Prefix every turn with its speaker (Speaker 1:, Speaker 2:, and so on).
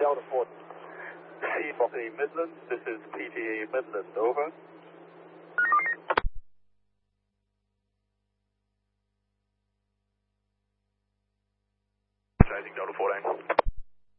Speaker 1: Delta 14.
Speaker 2: C-40 Midland, this is PTA Midland, over. Chasing Delta 14.